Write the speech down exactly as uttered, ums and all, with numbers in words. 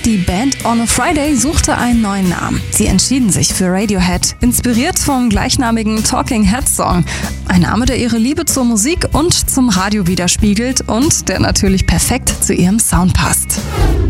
Die Band On a Friday suchte einen neuen Namen. Sie entschieden sich für Radiohead, inspiriert vom gleichnamigen Talking Heads Song. Ein Name, der ihre Liebe zur Musik und zum Radio widerspiegelt und der natürlich perfekt zu ihrem Sound passt.